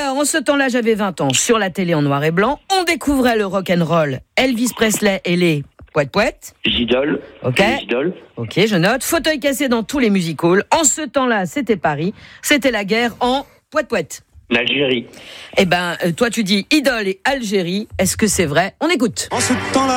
Alors, en ce temps-là, j'avais 20 ans. Sur la télé en noir et blanc, on découvrait le rock'n'roll. Elvis Presley et les poètes. Gidol. Ok. Les Gidol. Ok, je note. Fauteuil cassé dans tous les music-halls. En ce temps-là, c'était Paris. C'était la guerre en poète. L'Algérie. Eh ben, toi, tu dis Idole et Algérie. Est-ce que c'est vrai ? On écoute. En ce temps-là.